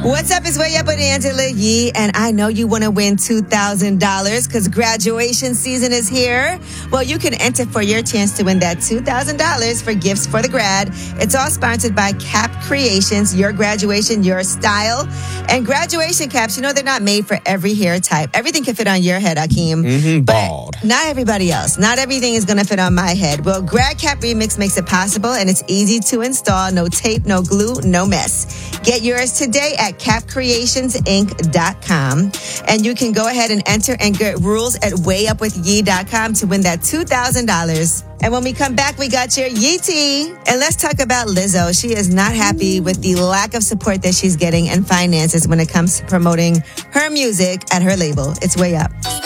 What's up? It's Way Up with Angela Yee, and I know you want to win $2,000 because graduation season is here. Well, you can enter for your chance to win that $2,000 for gifts for the grad. It's all sponsored by Cap Creations, your graduation, your style. And graduation caps, they're not made for every hair type. Everything can fit on your head, Akeem. Bald. But not everybody else. Not everything is going to fit on my head. Well, Grad Cap Remix makes it possible, and it's easy to install. No tape, no glue, no mess. Get yours today at capcreationsinc.com. And you can go ahead and enter and get rules at wayupwithyee.com to win that $2,000. And when we come back, we got your Yee tea. And let's talk about Lizzo. She is not happy with the lack of support that she's getting and finances when it comes to promoting her music at her label. It's Way Up.